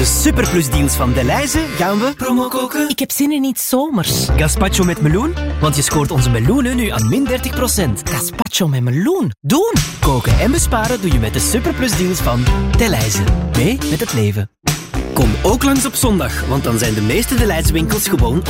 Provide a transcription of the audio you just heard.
De Superplus-deals van Delhaize gaan we promo koken. Ik heb zin in iets zomers. Gazpacho met meloen, want je scoort onze meloenen nu aan min 30%. Gazpacho met meloen. Doen! Koken en besparen doe je met de Superplus-deals van Delhaize. Mee met het leven. Kom ook langs op zondag, want dan zijn de meeste Delhaize winkels gewoon